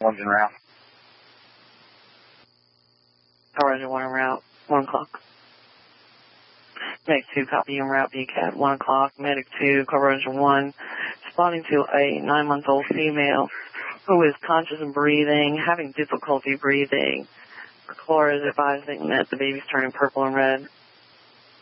One's en route. Roger, 1 en route, 1 o'clock. Medic 2, copy en route, VCAT, 1 o'clock. Medic 2, Roger 1, responding to a 9-month-old female who is conscious and breathing, having difficulty breathing. Cora is advising that the baby's turning purple and red.